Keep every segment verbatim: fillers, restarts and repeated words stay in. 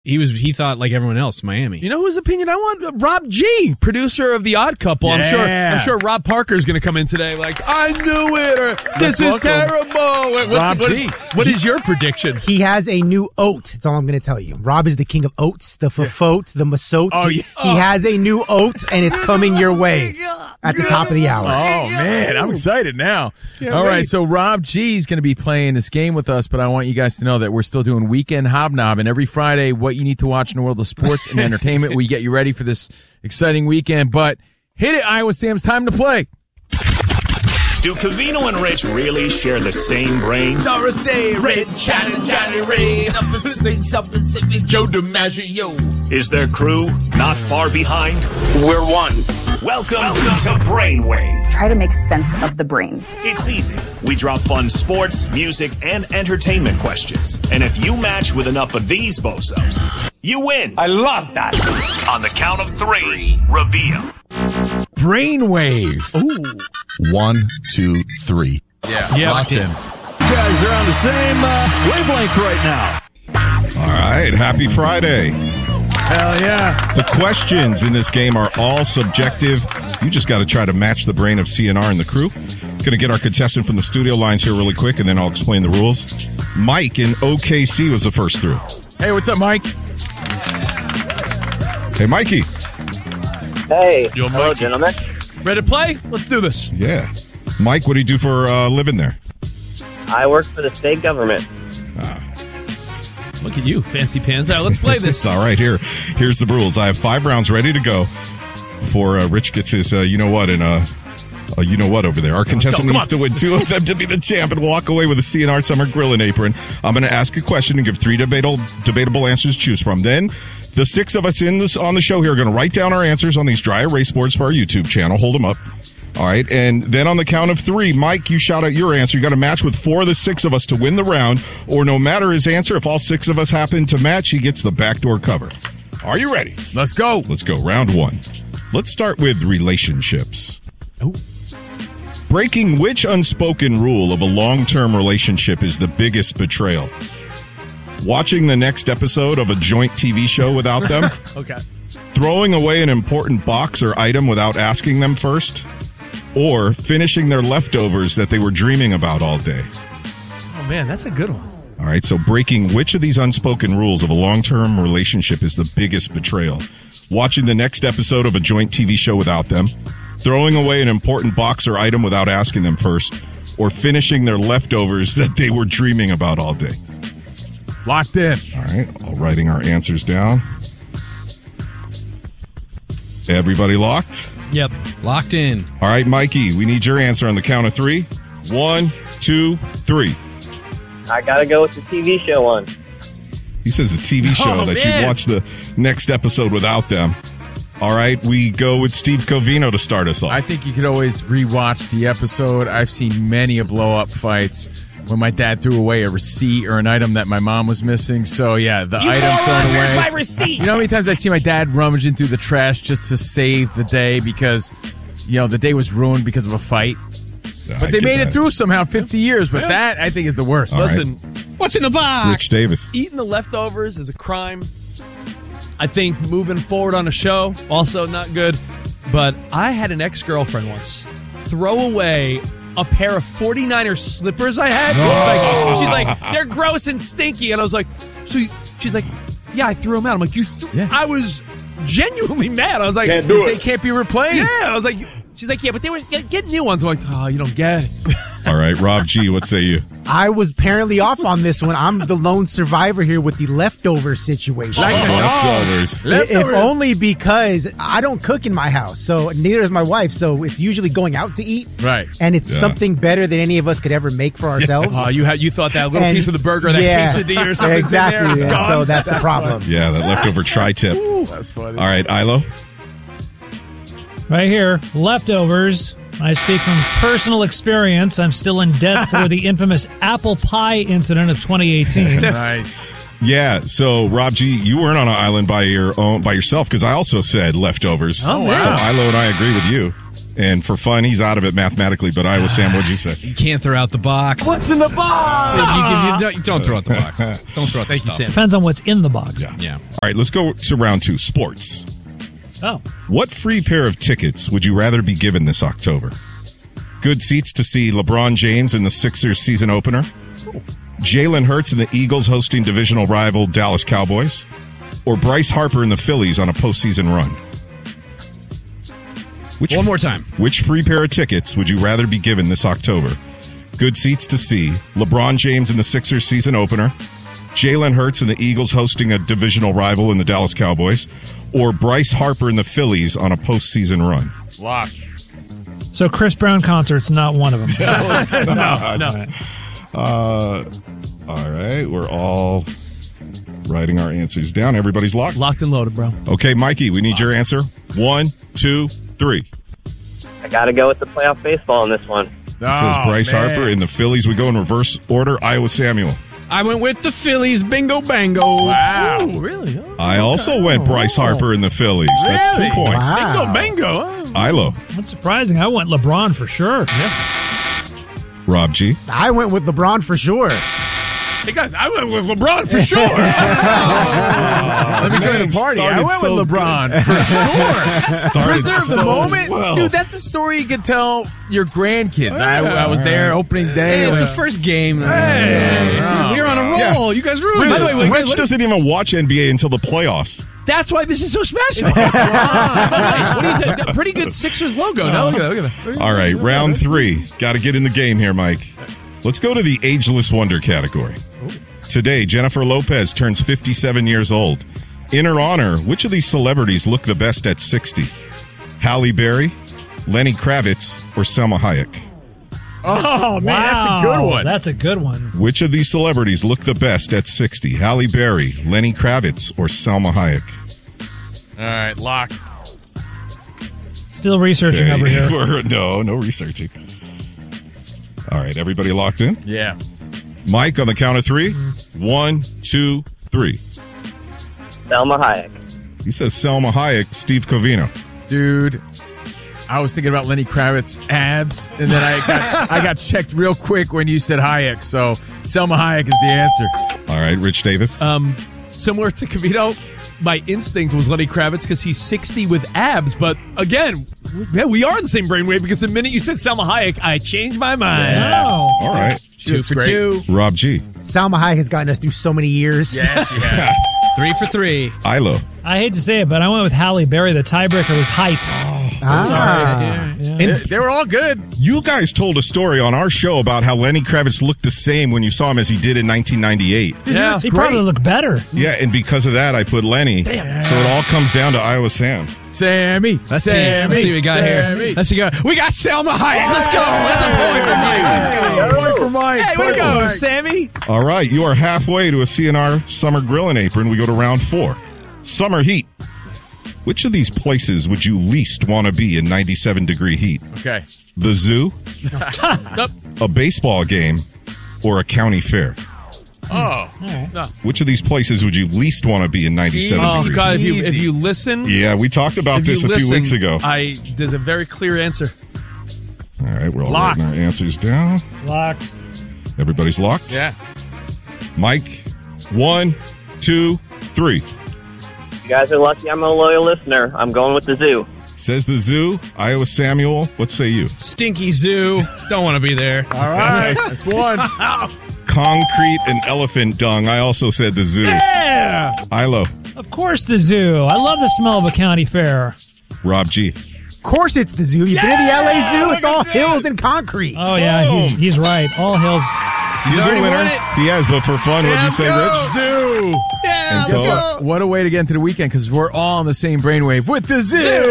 He was. He thought like everyone else, Miami. You know whose opinion I want? Rob G, producer of The Odd Couple. Yeah. I'm sure. I'm sure Rob Parker is going to come in today. Like, I knew it. Or this is welcome. terrible. What's, Rob what, G. what is your prediction? He has a new oat. That's all I'm going to tell you. Rob is the king of oats, the fafote, the masote. Oh, he, yeah. he has a new oat, and it's coming your way at the top of the hour. Oh, man, I'm excited now. Can't All right, wait. so Rob G is going to be playing this game with us, but I want you guys to know that we're still doing Weekend Hobnob, and every Friday, what you need to watch in the world of sports and entertainment. We get you ready for this exciting weekend, but hit it, Iowa Sam's time to play. Do Covino and Rich really share the same brain? Doris Day, Red, Johnny, Johnny Ray, something, something, something, Joe DiMaggio. Is their crew not far behind? We're one. Welcome, Welcome to Brainwave. Try to make sense of the brain. It's easy. We drop fun sports, music, and entertainment questions. And if you match with enough of these bozos, you win. I love that. On the count of three, reveal. Brainwave. Ooh. One, two, three. Yeah, Yeah, Locked in. You guys are on the same uh, wavelength right now. All right. Happy Friday. Hell yeah. The questions in this game are all subjective. You just got to try to match the brain of C N R and the crew. Going to get our contestant from the studio lines here really quick, and then I'll explain the rules. Mike in O K C was the first through. Hey, what's up, Mike? Hey, Mikey. Hey, Yo, hello, Mikey. gentlemen. Ready to play? Let's do this. Yeah. Mike, what do you do for a uh, living there? I work for the state government. Look at you, fancy pants. All right, let's play this. It's all right. Here, here's the rules. I have five rounds ready to go before uh, Rich gets his, uh, you know what, and uh, uh, you know what over there. Our contestant go, needs to win two of them to be the champ and walk away with a C N R Summer Grilling Apron. I'm going to ask a question and give three debatable debatable answers to choose from. Then, the six of us in this on the show here are going to write down our answers on these dry erase boards for our YouTube channel. Hold them up. All right, and then on the count of three, Mike, you shout out your answer. You got to match with four of the six of us to win the round, or no matter his answer, if all six of us happen to match, he gets the backdoor cover. Are you ready? Let's go. Let's go. Round one. Let's start with relationships. Oh. Breaking which unspoken rule of a long-term relationship is the biggest betrayal? Watching the next episode of a joint T V show without them? Okay. Throwing away an important box or item without asking them first? Or finishing their leftovers that they were dreaming about all day? Oh, man, that's a good one. All right, so breaking which of these unspoken rules of a long-term relationship is the biggest betrayal? Watching the next episode of a joint T V show without them? Throwing away an important box or item without asking them first? Or finishing their leftovers that they were dreaming about all day? Locked in. All right, all writing our answers down. Everybody locked? Yep. Locked in. All right, Mikey, we need your answer on the count of three. One, two, three. I gotta go with the T V show one. He says a T V show Oh, that man. you watch the next episode without them. All right, we go with Steve Covino to start us off. I think you could always rewatch the episode. I've seen many a blow-up fights when my dad threw away a receipt or an item that my mom was missing. So, yeah, the item thrown away. my receipt? You know how many times I see my dad rummaging through the trash just to save the day because, you know, the day was ruined because of a fight? I But they get made that. it through somehow fifty years. But that, I think, is the worst. All right. Listen, What's in the box? Rich Davis. eating the leftovers is a crime. I think moving forward on a show, also not good. But I had an ex-girlfriend once throw away a pair of forty-niner slippers I had. She's, like, she's like, they're gross and stinky. And I was like, so you, she's like, yeah, I threw them out. I'm like, you th-? Yeah. I was genuinely mad. I was like, They can't be replaced. yeah. I was like, she's like, yeah, but they were get, get new ones. I'm like, oh, you don't get it. All right, Rob G, what say you? I was apparently off on this one. I'm the lone survivor here with the leftover situation. Like- Leftovers. If only because I don't cook in my house, so neither does my wife. So it's usually going out to eat, Right. and it's Yeah. something better than any of us could ever make for ourselves. Oh, you had you thought that little And- piece of the burger, that yeah, quesadilla or something, exactly. in there, it's yeah, gone. so that's the problem. Yeah, that leftover tri-tip. All That's funny. right, Ilo. Right here, leftovers. I speak from personal experience. I'm still in debt for the infamous apple pie incident of twenty eighteen. Nice. Yeah, so Rob G, you weren't on an island by your own by yourself because I also said leftovers. Oh, wow. So Ilo and I agree with you. And for fun, he's out of it mathematically. But Iowa Sam, what'd you say? You can't throw out the box. What's in the box? You, you, you don't, you don't throw out the box. Don't throw out the Thank you, stuff. Sam. Depends on what's in the box. Yeah. Yeah. All right, let's go to round two. Sports. Oh. What free pair of tickets would you rather be given this October? Good seats to see LeBron James in the Sixers season opener? Jalen Hurts and the Eagles hosting divisional rival Dallas Cowboys? Or Bryce Harper and the Phillies on a postseason run? Which, One more time. Which free pair of tickets would you rather be given this October? Good seats to see LeBron James in the Sixers season opener, Jalen Hurts and the Eagles hosting a divisional rival in the Dallas Cowboys, or Bryce Harper and the Phillies on a postseason run? Lock. So Chris Brown concert's not one of them. No, it's not. No. Uh, all right, we're all writing our answers down. Everybody's locked? Locked and loaded, bro. Okay, Mikey, we need your answer. One, two, three. I got to go with the playoff baseball in this one. This says Bryce man. Harper. In the Phillies, we go in reverse order. Iowa Samuel. I went with the Phillies. Bingo, bango. Wow. Oh, really? Oh. I also went Bryce Harper in the Phillies. That's two Really? points. Wow. Bingo, bingo. Ilo. That's surprising. I went LeBron for sure. Yeah. Rob G. I went with LeBron for sure. Hey, guys, I went with LeBron for sure. Let me join the party. I started went so with LeBron for sure. Started Preserve the so moment. well. Dude, that's a story you could tell your grandkids. I, I was there opening day. Hey, it's Uh, the first game. Hey. we were on a roll. Yeah. You guys ruined By the way, it. wait, Rich wait, doesn't even watch N B A until the playoffs. That's why this is so special. What do you think? A pretty good Sixers logo. No, look at that. Look at that. All right, round three. Got to get in the game here, Mike. Let's go to the ageless wonder category. Today, Jennifer Lopez turns fifty-seven years old. In her honor, which of these celebrities look the best at sixty? Halle Berry, Lenny Kravitz, or Selma Hayek? Oh, man, Wow. that's a good one. That's a good one. Which of these celebrities look the best at sixty? Halle Berry, Lenny Kravitz, or Selma Hayek? All right, locked. Still researching Okay, over here. we're- no, no researching. All right, everybody locked in? Yeah. Mike, on the count of three. One, two, three. Selma Hayek. He says Selma Hayek, Steve Covino. Dude, I was thinking about Lenny Kravitz abs, and then I got I got checked real quick when you said Hayek. So Selma Hayek is the answer. All right, Rich Davis. Um, similar to Cavito, my instinct was Lenny Kravitz because he's sixty with abs. But again, yeah, we are in the same brainwave because the minute you said Selma Hayek, I changed my mind. Oh. All right. She looks great. Rob G. Salma Hayek has gotten us through so many years. Yeah, she has. Three for three. Ilo. I hate to say it, but I went with Halle Berry. The tiebreaker was height. Ah. They, they were all good. You guys told a story on our show about how Lenny Kravitz looked the same when you saw him as he did in nineteen ninety-eight. Yeah, He probably looked better. Yeah, and because of that, I put Lenny. So it all comes down to Iowa Sam. Sammy. Let's see. Sammy. Let's see what we got Sammy. here. Let's see. What we got Selma Hayek. Let's go. That's a point for Mike. Let's go. Point for Mike. Hey, way Point to for go, Mike. Sammy. All right, you are halfway to a C N R Summer Grilling Apron. We go to round four. Summer heat. Which of these places would you least want to be in ninety-seven degree heat? Okay. The zoo, a baseball game, or a county fair? Oh. Which of these places would you least want to be in ninety-seven Oh degree God! If you Easy. if you listen, Yeah, we talked about if this you a few listen, weeks ago. I there's a very clear answer. All right, we're all Locked. writing our answers down. Locked. Everybody's locked? Yeah. Mike, one, two, three. You guys are lucky I'm a loyal listener. I'm going with the zoo. Says the zoo. Iowa Samuel, what say you? Stinky zoo. Don't want to be there. All right. That's one. Concrete and elephant dung. I also said the zoo. Yeah. Ilo, Of course, the zoo. I love the smell of a county fair. Rob G. Of course it's the zoo. You've been to the L A Zoo. It's all hills and concrete. Oh, yeah. He's, he's right. All hills. He's, a already winner. won it. He has, but for fun, what'd you let's say, go. Rich? Zoo. Yeah, And let's go. go. What a way to get into the weekend because we're all on the same brainwave with the zoo. And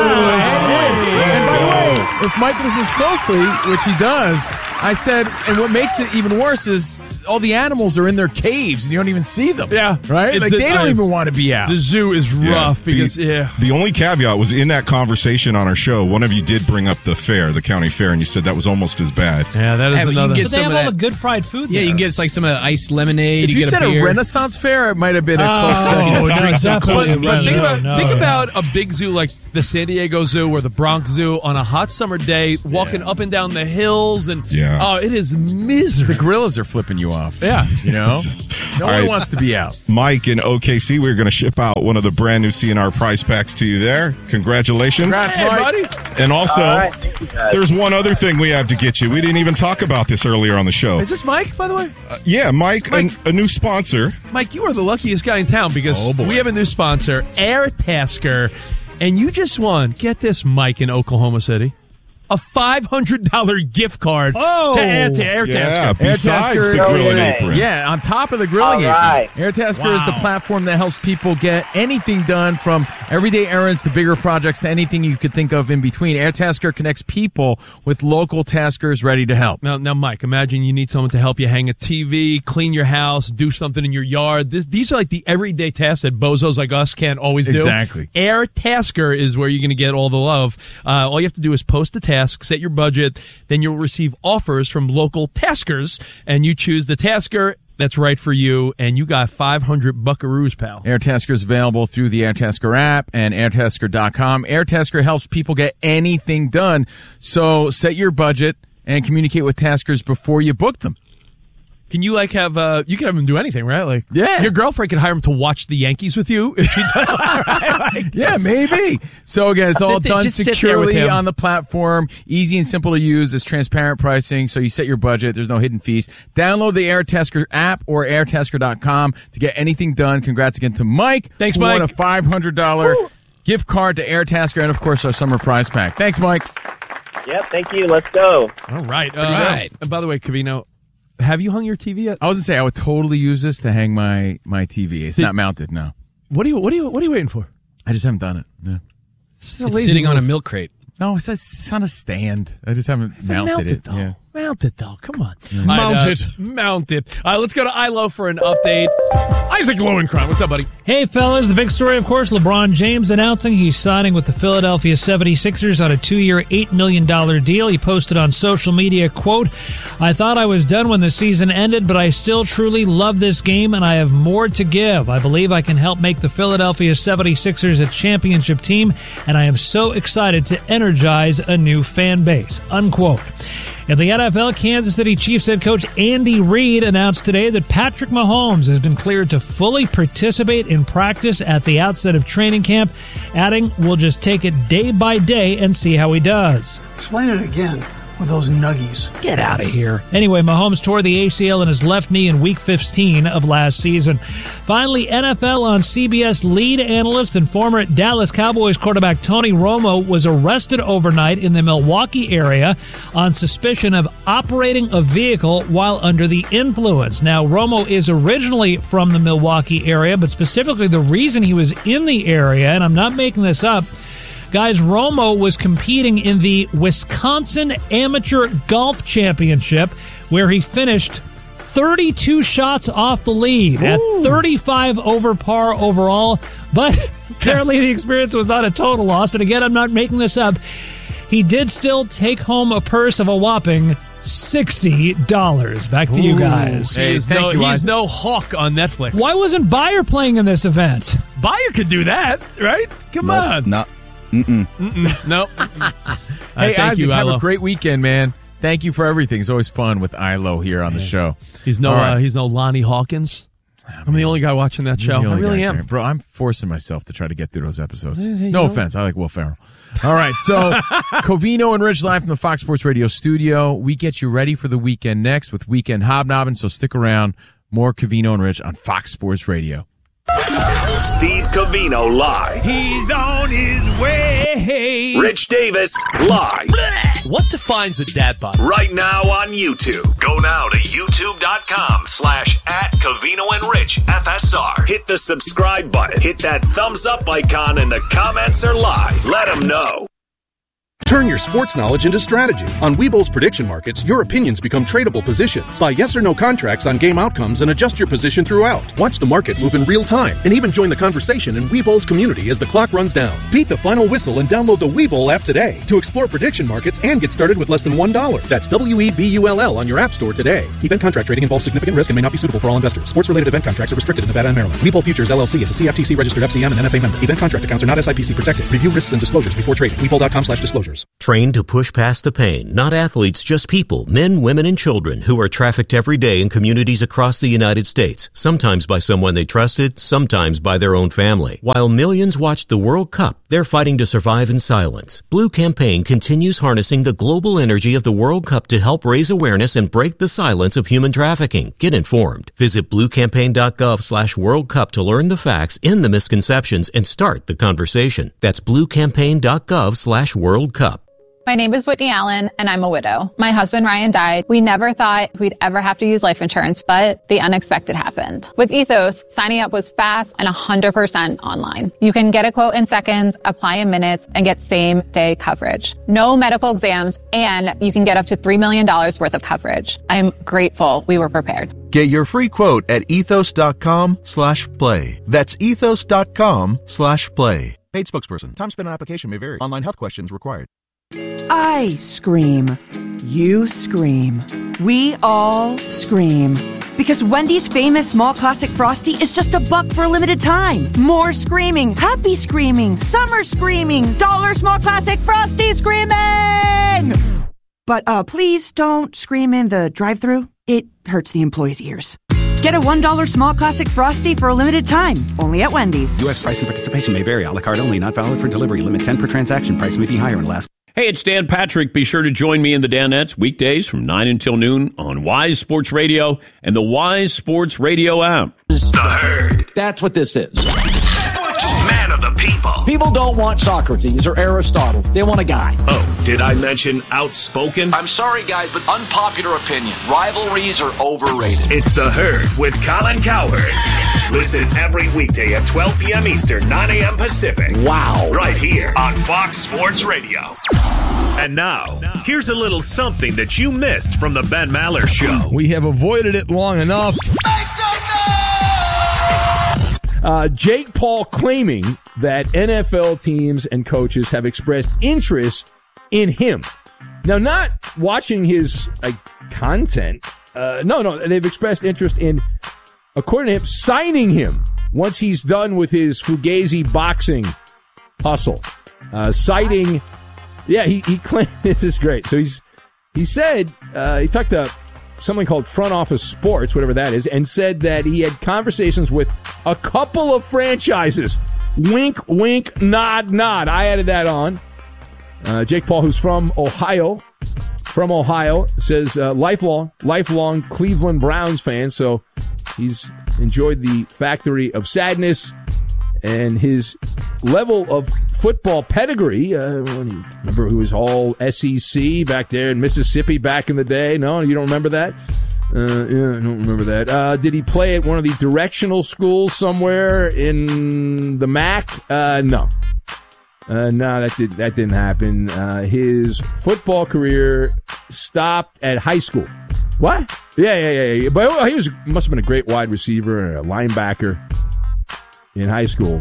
by the way, if Mike listens closely, which he does, I said, and what makes it even worse is all the animals are in their caves and you don't even see them. Yeah. Right? It's Like, the- they don't I- even want to be out. The zoo is rough the- because, yeah. The only caveat was in that conversation on our show, one of you did bring up the fair, the county fair, and you said that was almost as bad. Yeah, that is Hey, but you can another. get But they some have of all that. the good fried food Yeah, there. you can get it's like some of the iced lemonade. If you, get said a a, beer. Renaissance fair, it might have been a close Oh, second. no, Drink some definitely. cold But, but think no, about no, think no. about a big zoo like the San Diego Zoo or the Bronx Zoo on a hot summer day, walking up and down the hills, and Yeah. oh, it is miserable. The gorillas are flipping you off. Yeah. You know? No All one right. wants to be out. Mike in O K C, we're going to ship out one of the brand new C N R prize packs to you there. Congratulations. Congrats, Hey, Mike. buddy. And also, All right, thank you guys. there's one other thing we have to get you. We didn't even talk about this earlier on the show. Is this Mike, by the way? Uh, yeah, Mike, Mike. A, a new sponsor. Mike, you are the luckiest guy in town because Oh, boy. we have a new sponsor, Air Tasker, and you just won, get this, Mike in Oklahoma City, a five hundred dollars gift card Oh. to Air, to Air Yeah, Tasker. besides Airtasker- the grilling yeah. apron. Yeah, on top of the grilling All right. apron. Airtasker is the platform that helps people get anything done, from everyday errands to bigger projects to anything you could think of in between. Airtasker connects people with local taskers ready to help. Now, now, Mike, imagine you need someone to help you hang a T V, clean your house, do something in your yard. This, these are like the everyday tasks that bozos like us can't always do. Exactly. Air Tasker is where you're going to get all the love. Uh, all you have to do is post a task, set your budget, then you'll receive offers from local taskers, and you choose the tasker that's right for you, and you got five hundred buckaroos, pal. Airtasker is available through the Airtasker app and airtasker dot com. Airtasker helps people get anything done. So set your budget and communicate with taskers before you book them. Can you like have uh you can have him do anything, right? Like Yeah. your girlfriend could hire him to watch the Yankees with you if she does. Right? Like, Yeah, maybe. So again, it's Sit all there- done just sit there with securely him. on the platform. Easy and simple to use. It's transparent pricing, so you set your budget. There's no hidden fees. Download the Airtasker app or airtasker dot com to get anything done. Congrats again to Mike. Thanks, who won Mike. a five hundred dollars gift card to Airtasker and, of course, our summer prize pack. Thanks, Mike. Yep, thank you. Let's go. all right. Uh, right. And by the way, Cavino, have you hung your T V yet? I was going to say, I would totally use this to hang my, my T V. It's Did- not mounted, no. What are you what are you what are you waiting for? I just haven't done it. Yeah. It's, a It's lazy sitting on a move. milk crate. No, it's, it's on a stand. I just haven't mounted Mount it. it, though. Yeah. Mount it, though. Come on. Mount All right, it. uh, Mount it. All right, let's go to I L O for an update. Isaac Lowenkron, what's up, buddy? Hey, fellas, the big story, of course, LeBron James announcing he's signing with the Philadelphia seventy-sixers on a two-year, eight million dollars deal. He posted on social media, quote, I thought I was done when the season ended, but I still truly love this game, and I have more to give. I believe I can help make the Philadelphia seventy-sixers a championship team, and I am so excited to energize a new fan base, unquote. In the N F L, Kansas City Chiefs head coach Andy Reid announced today that Patrick Mahomes has been cleared to fully participate in practice at the outset of training camp, adding, we'll just take it day by day and see how he does. Explain it again with those nuggies. Get out of here. Anyway, Mahomes tore the A C L in his left knee in week fifteen of last season. Finally, N F L on C B S lead analyst and former Dallas Cowboys quarterback Tony Romo was arrested overnight in the Milwaukee area on suspicion of operating a vehicle while under the influence. Now, Romo is originally from the Milwaukee area, but specifically the reason he was in the area, and I'm not making this up, guys, Romo was competing in the Wisconsin Amateur Golf Championship, where he finished thirty-two shots off the lead at thirty-five over par overall. But apparently the experience was not a total loss. And again, I'm not making this up. He did still take home a purse of a whopping sixty dollars. Back to you guys. Hey, He is thank no, you, he's Isaac. no hawk on Netflix. Why wasn't Bayer playing in this event? Bayer could do that, right? Come on. Not. Mm-mm. No. Hey, thank Isaac, you, have Ilo. a great weekend, man. Thank you for everything. It's always fun with I L O here on the show. He's no All right. uh, he's no Lonnie Hawkins. I'm the only guy watching that show. You're the I only really guy am. there. Bro, I'm forcing myself to try to get through those episodes. Yeah, you No know. offense. I like Will Ferrell. All right, so Covino and Rich live from the Fox Sports Radio studio. We get you ready for the weekend next with Weekend Hobnobbing, so stick around. More Covino and Rich on Fox Sports Radio. Steve Covino live. He's on his way. Rich Davis live. What defines a dad bod? Right now on YouTube. Go now to youtube.com slash at Covino and Rich F S R. Hit the subscribe button. Hit that thumbs up icon and the comments are live. Let them know. Turn your sports knowledge into strategy. On Webull's prediction markets, your opinions become tradable positions. Buy yes or no contracts on game outcomes and adjust your position throughout. Watch the market move in real time and even join the conversation in Webull's community as the clock runs down. Beat the final whistle and download the Webull app today to explore prediction markets and get started with less than one dollar. That's W E B U L L on your app store today. Event contract trading involves significant risk and may not be suitable for all investors. Sports-related event contracts are restricted in Nevada and Maryland. Webull Futures L L C is a C F T C-registered F C M and N F A member. Event contract accounts are not S I P C protected. Review risks and disclosures before trading. Webull dot com slash disclosures. Trained to push past the pain. Not athletes, just people, men, women, and children who are trafficked every day in communities across the United States, sometimes by someone they trusted, sometimes by their own family. While millions watched the World Cup, they're fighting to survive in silence. Blue Campaign continues harnessing the global energy of the World Cup to help raise awareness and break the silence of human trafficking. Get informed. Visit bluecampaign.gov slash World Cup to learn the facts, end the misconceptions, and start the conversation. That's bluecampaign.gov slash World Cup. My name is Whitney Allen, and I'm a widow. My husband, Ryan, died. We never thought we'd ever have to use life insurance, but the unexpected happened. With Ethos, signing up was fast and one hundred percent online. You can get a quote in seconds, apply in minutes, and get same-day coverage. No medical exams, and you can get up to three million dollars worth of coverage. I'm grateful we were prepared. Get your free quote at ethos.com slash play. That's ethos.com slash play. Paid spokesperson. Time spent on application may vary. Online health questions required. I scream. You scream. We all scream. Because Wendy's famous small classic Frosty is just a buck for a limited time. More screaming, happy screaming, summer screaming, dollar small classic Frosty screaming! But uh, please don't scream in the drive-thru. It hurts the employees' ears. Get a one dollar small classic Frosty for a limited time, only at Wendy's. U S price and participation may vary. A la carte only, not valid for delivery. Limit ten per transaction. Price may be higher in Alaska. Hey, it's Dan Patrick. Be sure to join me in the Danettes weekdays from nine until noon on Wise Sports Radio and the Wise Sports Radio app. The Herd. That's what this is. Man of the people. People don't want Socrates or Aristotle. They want a guy. Oh, did I mention outspoken? I'm sorry, guys, but unpopular opinion. Rivalries are overrated. It's The Herd with Colin Cowherd. Listen every weekday at twelve p.m. Eastern, nine a.m. Pacific. Wow. Right here on Fox Sports Radio. And now, here's a little something that you missed from the Ben Maller Show. We have avoided it long enough. Make some Uh, Jake Paul claiming that N F L teams and coaches have expressed interest in him. Now, not watching his like content. Uh, no, no, they've expressed interest in, according to him, signing him once he's done with his Fugazi boxing hustle. Uh, citing, yeah, he, he claimed, this is great. So he's, he said, uh, he talked to something called Front Office Sports, whatever that is, and said that he had conversations with a couple of franchises. Wink, wink, nod, nod. I added that on. Uh, Jake Paul, who's from Ohio, from Ohio, says uh, lifelong, lifelong Cleveland Browns fan, so he's enjoyed the Factory of Sadness and his level of football pedigree. Uh, remember who was all S E C back there in Mississippi back in the day? No, you don't remember that? Uh, yeah, I don't remember that. Uh, did he play at one of the directional schools somewhere in the M A C? Uh, no. Uh, no, that, did, that didn't happen. Uh, his football career stopped at high school. What? Yeah, yeah, yeah. yeah. But he was must have been a great wide receiver and a linebacker in high school.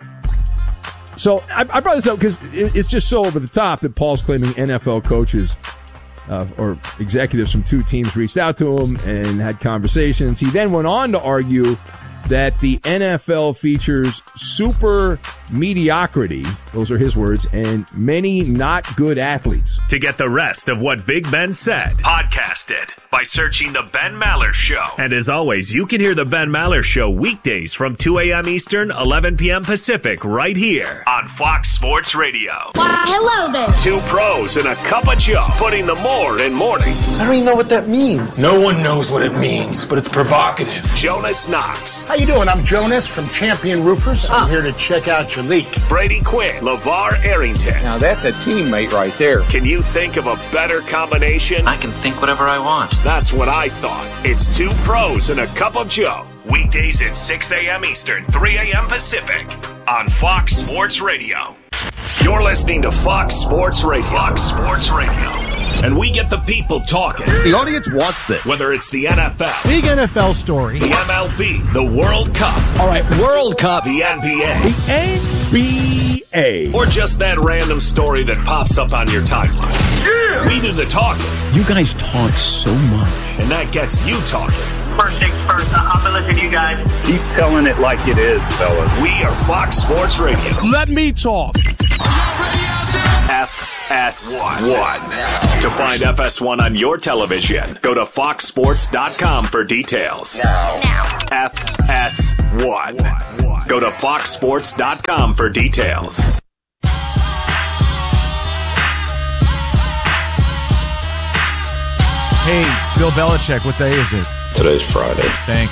So I, I brought this up because it, it's just so over the top that Paul's claiming N F L coaches uh, or executives from two teams reached out to him and had conversations. He then went on to argue that the N F L features super mediocrity, those are his words, and many not good athletes. To get the rest of what Big Ben said, podcast it by searching The Ben Maller Show. And as always, you can hear The Ben Maller Show weekdays from two a.m. Eastern, eleven p.m. Pacific, right here on Fox Sports Radio. Wow, hello there. Two pros and a cup of Joe, putting the more in mornings. I don't even know what that means. No one knows what it means, but it's provocative. Jonas Knox. How you doing? I'm Jonas from Champion Roofers. I'm Ah. here to check out your leak. Brady Quinn. LeVar Arrington. Now that's a teammate right there. Can you think of a better combination? I can think whatever I want. That's what I thought. It's two pros and a cup of Joe. Weekdays at six a.m. Eastern, three a.m. Pacific on Fox Sports Radio. You're listening to Fox Sports Radio. Fox Sports Radio. And we get the people talking. The audience wants this. Whether it's the N F L, big N F L story, the M L B, the World Cup. All right, World Cup. The N B A. The N B A. Or just that random story that pops up on your timeline. Yeah. We do the talking. You guys talk so much. And that gets you talking. First things first, I'll be listening to you guys. Keep telling it like it is, fellas. We are Fox Sports Radio. Let me talk. F S one. To find F S one on your television, go to fox sports dot com for details. Now. Now. F S one. Go to fox sports dot com for details. Hey, Bill Belichick, what day is it? Today's Friday. Thanks.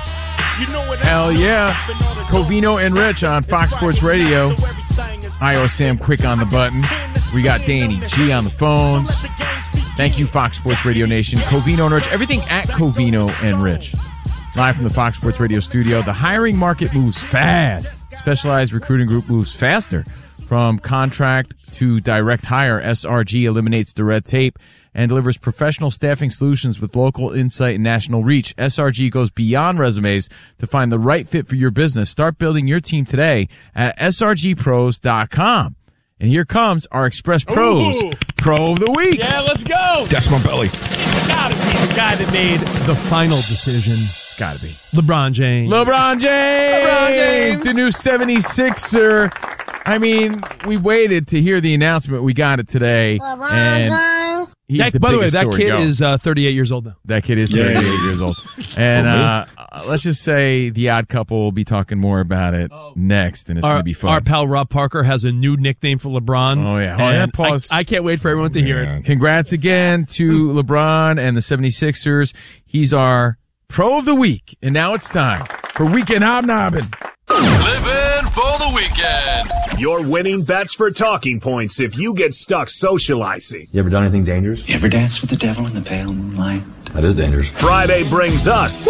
Hell yeah. Covino and Rich on Fox Sports Radio. I O Sam Quick on the button. We got Danny G on the phones. Thank you, Fox Sports Radio Nation. Covino and Rich. Everything at Covino and Rich. Live from the Fox Sports Radio studio. The hiring market moves fast. Specialized recruiting group moves faster. From contract to direct hire, S R G eliminates the red tape and delivers professional staffing solutions with local insight and national reach. S R G goes beyond resumes to find the right fit for your business. Start building your team today at S R G pros dot com. And here comes our Express Pros Ooh. Pro of the Week. Yeah, let's go. That's my belly. It's got to be the guy that made the final decision. It's got to be. LeBron James. LeBron James. LeBron James. The new seventy-sixer. I mean, we waited to hear the announcement. We got it today. LeBron and he's that, the by the way, that story. kid Go. is uh, thirty-eight years old now. That kid is thirty-eight yeah. years old. And uh, let's just say the Odd Couple will be talking more about it oh. next, and it's going to be fun. Our pal Rob Parker has a new nickname for LeBron. Oh, yeah. Oh, yeah. Pause. I, I can't wait for everyone to hear yeah. it. Congrats again to LeBron and the seventy-sixers. He's our Pro of the Week. And now it's time for Weekend Hobnobbing. Living for the weekend. Your winning bets for talking points if you get stuck socializing. You ever done anything dangerous? You ever danced with the devil in the pale moonlight? That is dangerous. Friday brings us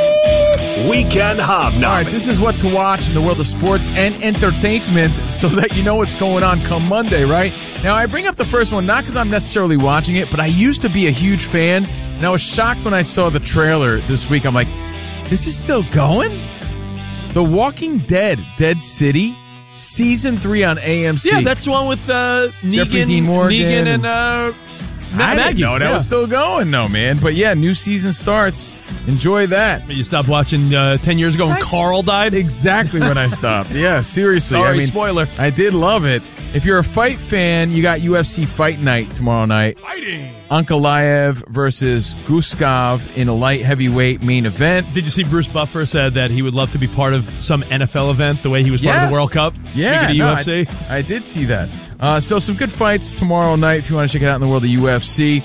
Weekend Hobnobbing. All right, this is what to watch in the world of sports and entertainment so that you know what's going on come Monday, right? Now, I bring up the first one not because I'm necessarily watching it, but I used to be a huge fan, and I was shocked when I saw the trailer this week. I'm like, this is still going? The Walking Dead, Dead City, Season three on A M C. Yeah, that's the one with uh, Jeffrey Negan, Dean Morgan Negan and uh, I Maggie. didn't know that yeah. was still going, though, man. But yeah, new season starts. Enjoy that. You stopped watching uh, ten years ago when I Carl died? Exactly when I stopped. Yeah, seriously. Sorry, I mean, spoiler. I did love it. If you're a fight fan, you got U F C Fight Night tomorrow night. Fighting. Ankalaev versus Guskov in a light heavyweight main event. Did you see Bruce Buffer said that he would love to be part of some N F L event the way he was yes. part of the World Cup? Yeah, Speaking of no, U F C. I, I did see that. Uh, so some good fights tomorrow night if you want to check it out in the world of U F C.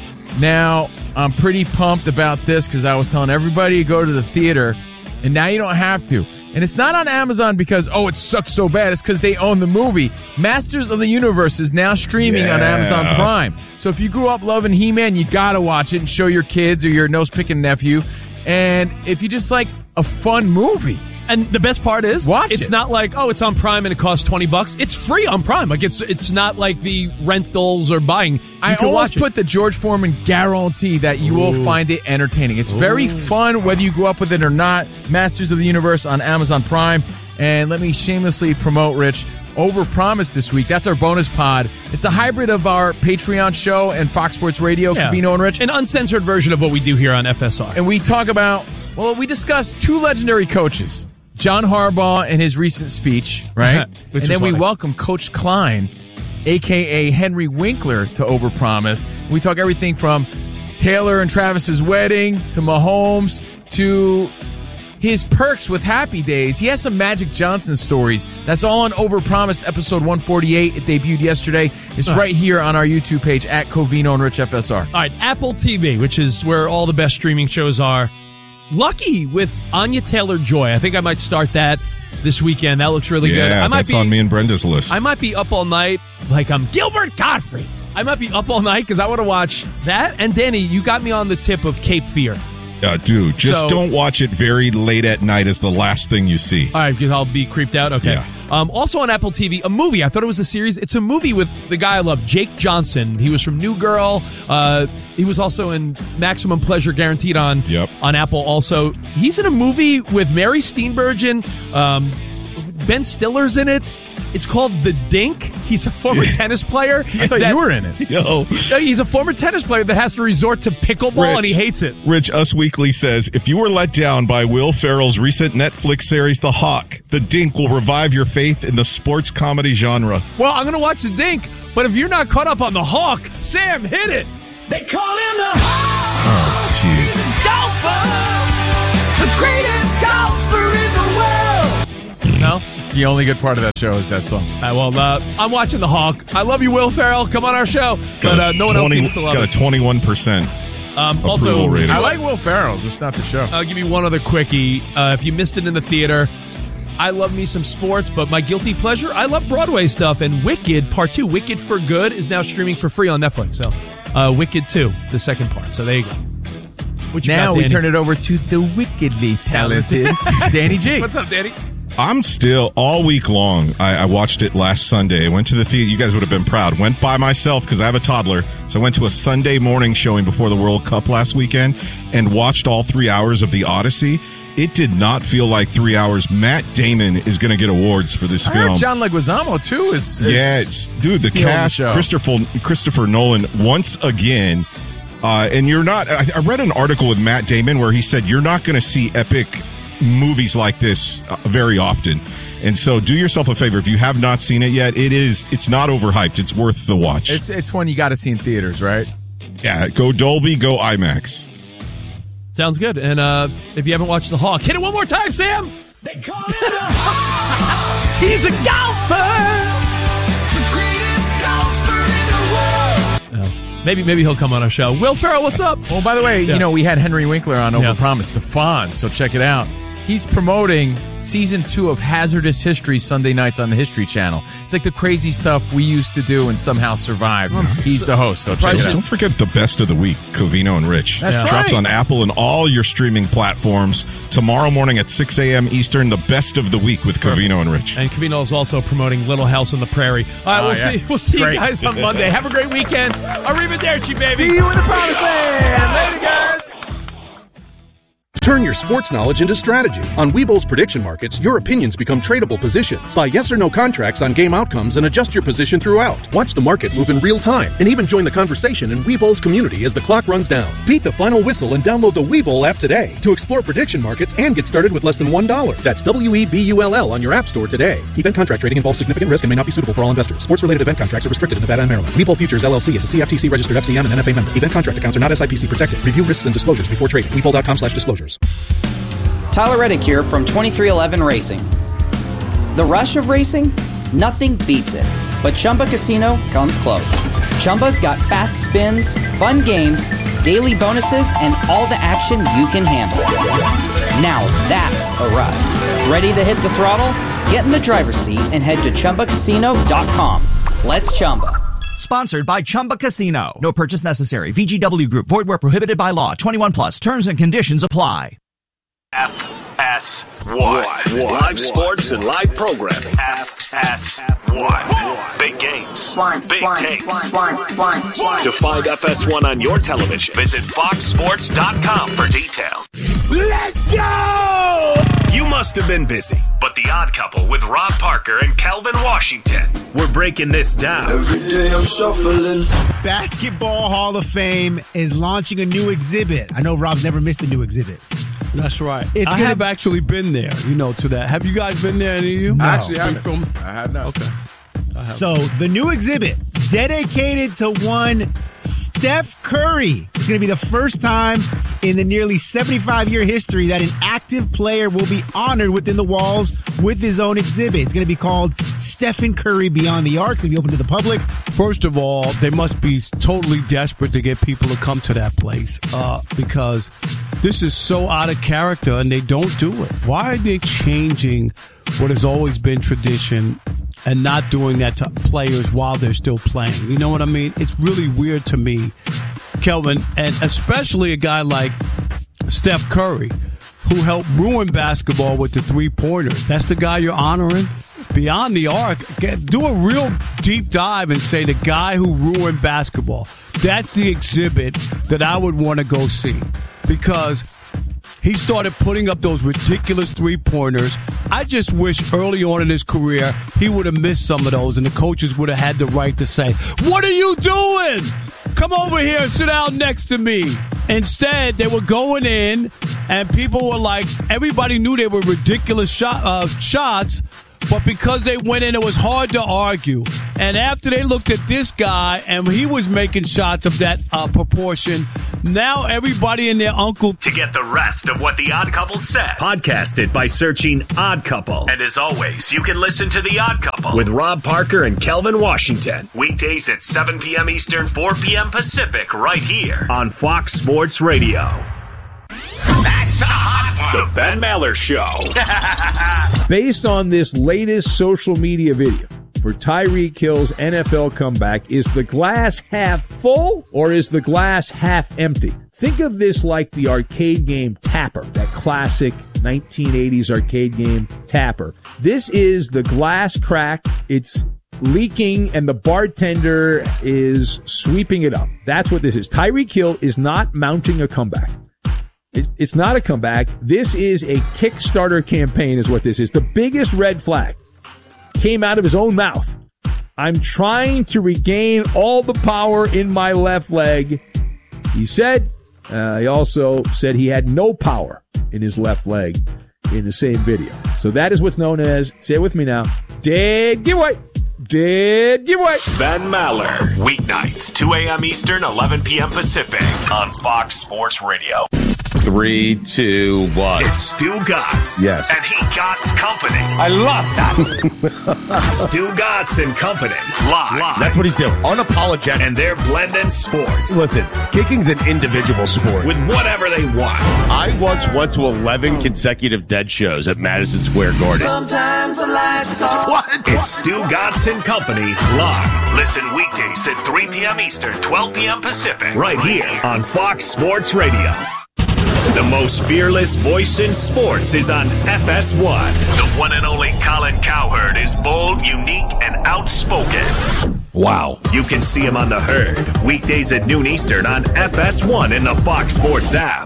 Now, I'm pretty pumped about this because I was telling everybody to go to the theater, and now you don't have to. And it's not on Amazon because, oh, it sucks so bad. It's because they own the movie. Masters of the Universe is now streaming yeah. on Amazon Prime. So if you grew up loving He-Man, you got to watch it and show your kids or your nose-picking nephew. And if you just like a fun movie. And the best part is, Watch it's it. not like, oh, it's on Prime and it costs twenty bucks. It's free on Prime. Like it's it's not like the rentals or buying. You I can almost watch put the George Foreman guarantee that you Ooh. will find it entertaining. It's Ooh. very fun, whether you grew up with it or not. Masters of the Universe on Amazon Prime. And let me shamelessly promote, Rich, Overpromise this week. That's our bonus pod. It's a hybrid of our Patreon show and Fox Sports Radio, yeah. Covino and Rich. An uncensored version of what we do here on F S R. And we talk about, well, we discuss two legendary coaches. John Harbaugh and his recent speech, right? And then we welcome Coach Klein, a k a. Henry Winkler, to Overpromised. We talk everything from Taylor and Travis's wedding to Mahomes to his perks with Happy Days. He has some Magic Johnson stories. That's all on Overpromised, episode one forty-eight. It debuted yesterday. It's all right. right here on our YouTube page at Covino and Rich F S R. All right, Apple T V, which is where all the best streaming shows are. Lucky with Anya Taylor-Joy. I think I might start that this weekend. That looks really yeah, good. I might that's be, on me and Brenda's list. I might be up all night like I'm Gilbert Godfrey. I might be up all night because I want to watch that. And Danny, you got me on the tip of Cape Fear. Uh, dude, just so, don't watch it very late at night as the last thing you see. All right, because I'll be creeped out? Okay. Yeah. All Um, also on Apple T V, a movie. I thought it was a series. It's a movie with the guy I love, Jake Johnson. He was from New Girl. Uh, he was also in Maximum Pleasure Guaranteed on yep. on Apple. Also, he's in a movie with Mary Steenburgen. Um, Ben Stiller's in it. It's called The Dink. He's a former tennis player. I thought that, you were in it. Yo. He's a former tennis player that has to resort to pickleball, Rich, and he hates it. Rich, Us Weekly says, if you were let down by Will Ferrell's recent Netflix series, The Hawk, The Dink will revive your faith in the sports comedy genre. Well, I'm going to watch The Dink, but if you're not caught up on The Hawk, Sam, hit it. They call him the Hawk. Oh, jeez. Golfer, the greatest golfer in the world. No? The only good part of that show is that song. All right, well, uh, I'm watching The Hawk. I love you, Will Ferrell. Come on our show. But uh, no one else seems to It's love got it. a twenty-one percent Um, approval also, rating. I like Will Ferrell, just not the show. I'll give you one other quickie. Uh, if you missed it in the theater, I love me some sports, but my guilty pleasure, I love Broadway stuff. And Wicked, Part two, Wicked for Good, is now streaming for free on Netflix. So, uh, Wicked two, the second part. So there you go. What you now got, we Danny? turn it over to the wickedly talented Danny G. What's up, Danny? I'm still, all week long, I, I watched it last Sunday. I went to the theater. You guys would have been proud. Went by myself because I have a toddler. So I went to a Sunday morning showing before the World Cup last weekend and watched all three hours of The Odyssey. It did not feel like three hours. Matt Damon is going to get awards for this I film. heard John Leguizamo, too, is, is yeah, it's, dude, the stealing cast, the show. Christopher, Christopher Nolan, once again. Uh, and you're not, I, I read an article with Matt Damon where he said you're not going to see epic movies like this uh, very often. And so do yourself a favor. If you have not seen it yet, it is, it's not overhyped. It's worth the watch. It's it's one you got to see in theaters, right? Yeah, go Dolby, go IMAX. Sounds good. And uh, if you haven't watched The Hawk, hit it one more time, Sam. They call him the Hawk. He's a golfer. The greatest golfer in the world. Oh, maybe maybe he'll come on our show. Will Ferrell, what's up? Well, by the way, Yeah. you know, we had Henry Winkler on Yeah. Overpromise, the Fawn, so check it out. He's promoting season two of Hazardous History Sunday nights on the History Channel. It's like the crazy stuff we used to do and somehow survived. He's the host, so check it out. Don't forget the best of the week, Covino and Rich. That's It right. drops on Apple and all your streaming platforms tomorrow morning at six a.m. Eastern. The best of the week with Covino and Rich. And Covino is also promoting Little House on the Prairie. All right, Oh, we'll yeah. see. We'll see Great. you guys on Monday. Have a great weekend. Arrivederci, baby. See you in the promised land. Later, guys. Turn your sports knowledge into strategy. On Webull's prediction markets, your opinions become tradable positions. Buy yes or no contracts on game outcomes and adjust your position throughout. Watch the market move in real time and even join the conversation in Webull's community as the clock runs down. Beat the final whistle and download the Webull app today to explore prediction markets and get started with less than one dollar. That's W E B U L L on your app store today. Event contract trading involves significant risk and may not be suitable for all investors. Sports-related event contracts are restricted in Nevada and Maryland. Webull Futures L L C is a C F T C-registered F C M and N F A member. Event contract accounts are not S I P C protected. Review risks and disclosures before trading. Webull.com slash disclosures. Tyler Reddick here from twenty-three eleven Racing. The rush of racing? Nothing beats it. But Chumba Casino comes close. Chumba's got fast spins, fun games, daily bonuses, and all the action you can handle. Now that's a ride. Ready to hit the throttle? Get in the driver's seat and head to Chumba Casino dot com. Let's Chumba. Sponsored by Chumba Casino. No purchase necessary. V G W Group. Void where prohibited by law. twenty-one plus. Terms and conditions apply. F S one. Live sports and live programming. F S one. Big games. Big takes. To find F S one on your television, visit fox sports dot com for details. Let's go! You must have been busy, but The Odd Couple with Rob Parker and Kelvin Washington, we're breaking this down. Every day I'm shuffling. Basketball Hall of Fame is launching a new exhibit. I know Rob's never missed a new exhibit. That's right. It's I gonna- have actually been there, you know, to that. Have you guys been there, any of you? No. Actually, I haven't. From, I have not. Okay. I have. So the new exhibit dedicated to one Steph Curry. It's going to be the first time in the nearly seventy-five year history that an active player will be honored within the walls with his own exhibit. It's going to be called Stephen Curry Beyond the Arc. It's going to be open to the public. First of all, they must be totally desperate to get people to come to that place uh, because this is so out of character and they don't do it. Why are they changing what has always been tradition and not doing that to players while they're still playing? You know what I mean? It's really weird to me, Kelvin, and especially a guy like Steph Curry, who helped ruin basketball with the three-pointers. That's the guy you're honoring? beyond the arc, get, do a real deep dive and say the guy who ruined basketball. That's the exhibit that I would want to go see, because he started putting up those ridiculous three-pointers. I just wish early on in his career he would have missed some of those, and the coaches would have had the right to say, "What are you doing? Come over here and sit down next to me." Instead, they were going in, and people were like, everybody knew they were ridiculous shot, uh, shots, but because they went in, it was hard to argue. And after they looked at this guy, and he was making shots of that uh, proportion, now everybody and their uncle. To get the rest of what The Odd Couple said, podcast it by searching Odd Couple. And as always, you can listen to The Odd Couple with Rob Parker and Kelvin Washington. Weekdays at seven p.m. Eastern, four p.m. Pacific, right here on Fox Sports Radio. That's a hot one. The Ben Maller Show. Based on this latest social media video for Tyreek Hill's N F L comeback, is the glass half full or is the glass half empty? Think of this like the arcade game Tapper, that classic nineteen eighties arcade game Tapper. This is the glass crack. It's leaking, and the bartender is sweeping it up. That's what this is. Tyreek Hill is not mounting a comeback. It's, it's not a comeback. This is a Kickstarter campaign is what this is. The biggest red flag came out of his own mouth. I'm trying to regain all the power in my left leg, he said. Uh, he also said he had no power in his left leg in the same video. So that is what's known as, say it with me now, dead giveaway. Dead giveaway. Ben Maller, weeknights, two a.m. Eastern, eleven p.m. Pacific on Fox Sports Radio. Three, two, one. It's Stu Gatz. Yes. And he Gatz Company. I love that. Stu Gatz and Company. Live. Live. That's what he's doing. Unapologetic. And they're blending sports. Listen, kicking's an individual sport. With whatever they want. I once went to eleven consecutive Dead shows at Madison Square Garden. Sometimes the lights are. What? It's Stu Gatz and Company live. Listen weekdays at three p.m. Eastern, twelve p.m. Pacific. Right here on Fox Sports Radio. The most fearless voice in sports is on F S one. The one and only Colin Cowherd is bold, unique, and outspoken. Wow. You can see him on The Herd, weekdays at noon Eastern on F S one in the Fox Sports app.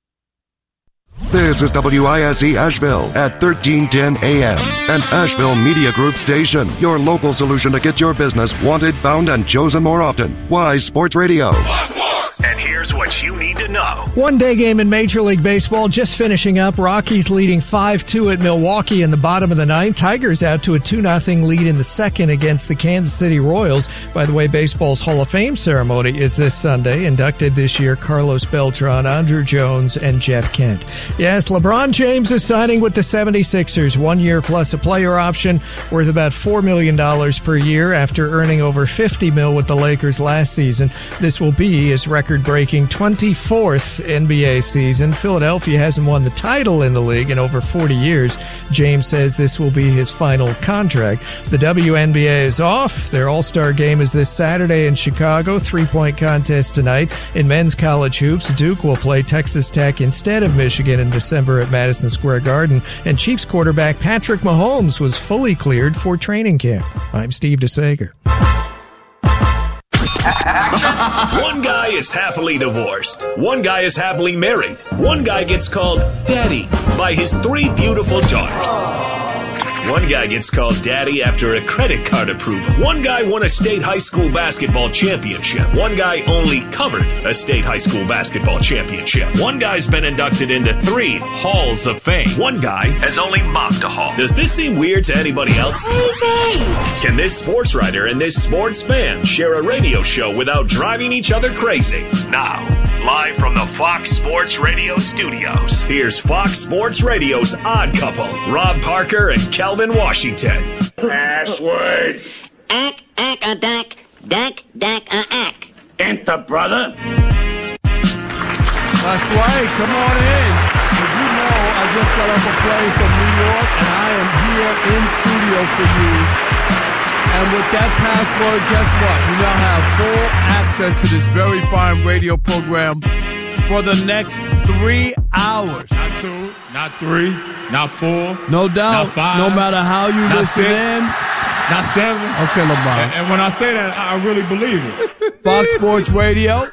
This is W I S E Asheville at thirteen ten A M, an Asheville Media Group station. Your local solution to get your business wanted, found, and chosen more often. Wise Sports Radio. And here's what you need to know. One-day game in Major League Baseball just finishing up. Rockies leading five two at Milwaukee in the bottom of the ninth. Tigers out to a two nothing lead in the second against the Kansas City Royals. By the way, baseball's Hall of Fame ceremony is this Sunday. Inducted this year, Carlos Beltran, Andruw Jones, and Jeff Kent. Yes, LeBron James is signing with the seventy-sixers. One year plus a player option worth about four million dollars per year after earning over fifty mil dollars with the Lakers last season. This will be his record-breaking twenty-fourth N B A season. Philadelphia hasn't won the title in the league in over forty years. James says this will be his final contract. The W N B A is off. Their All-Star game is this Saturday in Chicago. Three-point contest tonight. In men's college hoops, Duke will play Texas Tech instead of Michigan in December at Madison Square Garden. And Chiefs quarterback Patrick Mahomes was fully cleared for training camp. I'm Steve DeSager. One guy is happily divorced. One guy is happily married. One guy gets called daddy by his three beautiful daughters. One guy gets called daddy after a credit card approval. One guy won a state high school basketball championship. One guy only covered a state high school basketball championship. One guy's been inducted into three halls of fame. One guy has only mopped a hall. Does this seem weird to anybody else? Can this sports writer and this sports fan share a radio show without driving each other crazy? Now, live from the Fox Sports Radio studios, here's Fox Sports Radio's Odd Couple, Rob Parker and Kelvin Washington. Password. Ack, ack, a dack, dack, dack, a ack. Enter, brother. That's right. Come on in. As you know, I just got off a plane from New York, and I am here in studio for you. And with that password, guess what? You now have full access to this very fine radio program for the next three three hours. Not two, not three, not four. No doubt. Not five. No matter how you not listen six, in. Not seven. Okay, LeBron. And, and when I say that, I really believe it. Fox Sports Radio.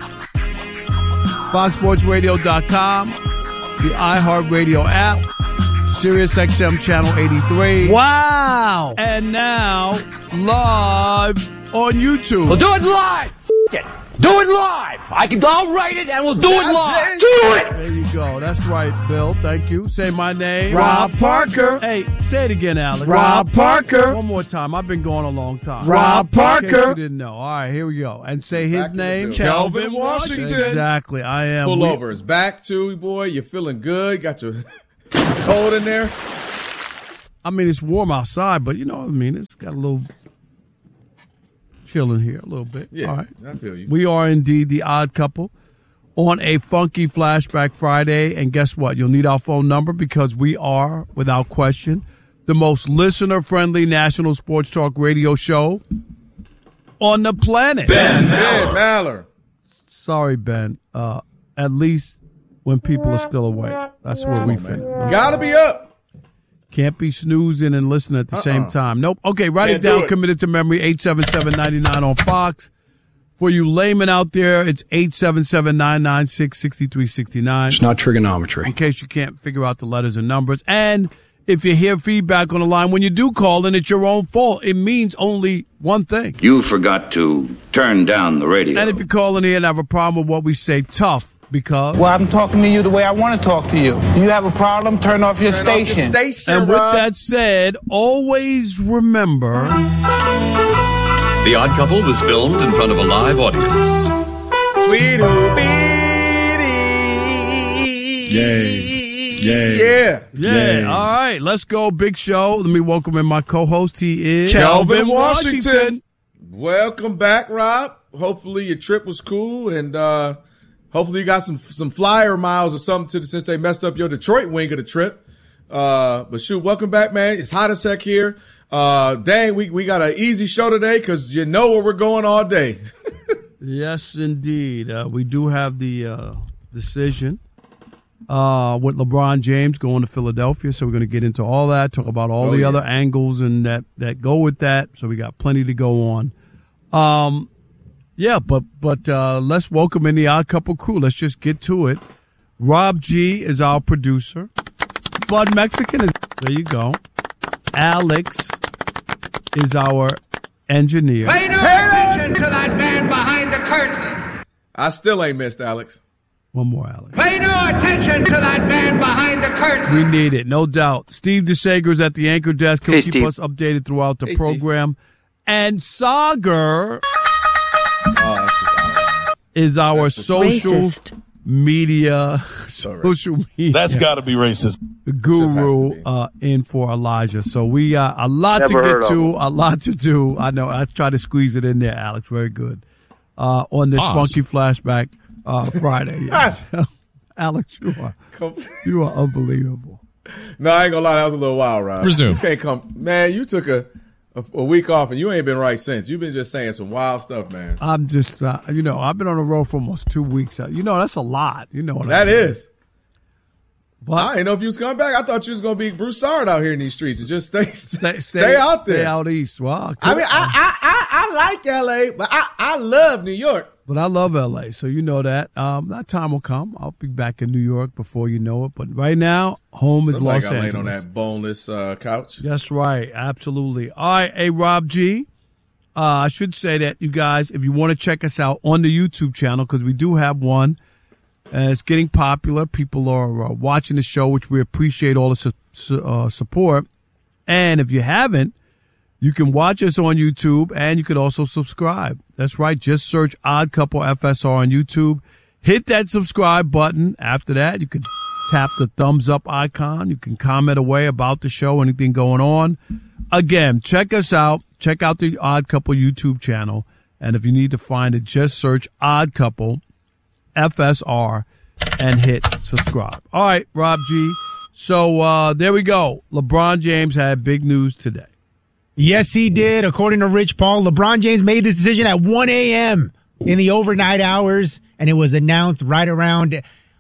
fox sports radio dot com. The iHeartRadio app. Sirius X M Channel eighty-three. Wow. And now, live on YouTube. We'll do it live. F- it. Do it live. I can. I'll write it and we'll do it live. Do it. There you go. That's right, Bill. Thank you. Say my name. Rob Parker. Hey, say it again, Alex. Rob Parker. One more time. I've been going a long time. Rob Parker. In case you didn't know. All right, here we go. And say his name. Kelvin Washington. Exactly. I am. Pull we- over. It's back to boy. You're feeling good. Got your cold in there. I mean, it's warm outside, but you know what I mean. It's got a little chill in here a little bit. Yeah, all right. I feel you. We are indeed the odd couple on a funky Flashback Friday. And guess what? You'll need our phone number because we are, without question, the most listener-friendly national sports talk radio show on the planet. Ben Maller. Maller. Sorry, Ben. Uh, at least when people are still awake. That's what we think. Gotta be up. Can't be snoozing and listening at the Uh-uh. same time. Nope. Okay, write Can't it down. do it. Committed to memory. eight seven seven, nine nine on Fox. For you laymen out there, it's eight seven seven, nine nine six, six three six nine. It's not trigonometry. In case you can't figure out the letters and numbers. And if you hear feedback on the line, when you do call and it's your own fault, it means only one thing. You forgot to turn down the radio. And if you call in here and have a problem with what we say, tough. Because well, I'm talking to you the way I want to talk to you. Do you have a problem? Turn off your Turn off your station. station, and with Rob. that said, always remember. The Odd Couple was filmed in front of a live audience. Sweet Oobity. Yay. Yay. Yeah. Yeah. Yay. All right. Let's go. Big show. Let me welcome in my co-host. He is Kelvin Washington. Washington. Welcome back, Rob. Hopefully your trip was cool and uh, hopefully you got some some flyer miles or something to, since they messed up your Detroit wing of the trip. Uh, but shoot, welcome back, man. It's hot as heck here. Uh, dang, we, we got an easy show today because you know where we're going all day. Yes, indeed. Uh, we do have the uh, decision uh, with LeBron James going to Philadelphia. So we're going to get into all that, talk about all Oh, the yeah. other angles and that, that go with that. So we got plenty to go on. Um, yeah, but but uh, let's welcome in the Odd Couple crew. Let's just get to it. Rob G is our producer. Bud Mexican is there. You go. Alex is our engineer. Pay no attention to that man behind the curtain. I still ain't missed, Alex. One more, Alex. Pay no attention to that man behind the curtain. We need it, no doubt. Steve DeSager is at the anchor desk. He'll Hey, keep Steve. us updated throughout the Hey, program. And Sagar Oh, that's just out. is our That's just social racist. media, social media. That's got to be racist. guru uh, in for Elijah. So we uh, a lot Never to heard get of to, him. a lot to do. I know. I tried to squeeze it in there, Alex. Very good. Uh, on this Awesome. funky flashback uh, Friday. Yes. Alex, you are you are unbelievable. No, I ain't gonna lie, that was a little wild, Rob. Resume. You can't come, man. You took a, a a week off and you ain't been right since. You've been just saying some wild stuff, man. I'm just, uh, you know, I've been on the road for almost two weeks. You know, that's a lot. You know what That I mean? is. But I didn't know if you was coming back. I thought you was gonna be Broussard out here in these streets and just stay stay, stay, out there. Stay out east. Well, I mean, I, I I I like L A, but I I love New York. But I love L A, so you know that. Um, that time will come. I'll be back in New York before you know it. But right now, home is Somebody Los got Angeles. laid on that boneless uh, couch. That's right. Absolutely. All right. Hey, Rob G. Uh, I should say that, you guys, if you want to check us out on the YouTube channel, because we do have one, and it's getting popular. People are uh, watching the show, which we appreciate all the su- su- uh, support. And if you haven't, you can watch us on YouTube, and you can also subscribe. That's right. Just search Odd Couple F S R on YouTube. Hit that subscribe button. After that, you can tap the thumbs up icon. You can comment away about the show, anything going on. Again, check us out. Check out the Odd Couple YouTube channel. And if you need to find it, just search Odd Couple F S R and hit subscribe. All right, Rob G. So uh, there we go. LeBron James had big news today. Yes, he did. According to Rich Paul, LeBron James made this decision at one a.m. in the overnight hours, and it was announced right around,